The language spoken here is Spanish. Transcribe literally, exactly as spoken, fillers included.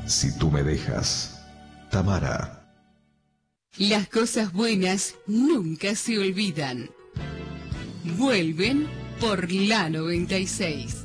Si tú me dejas, Tamara. Las cosas buenas nunca se olvidan. Vuelven por la noventa y seis.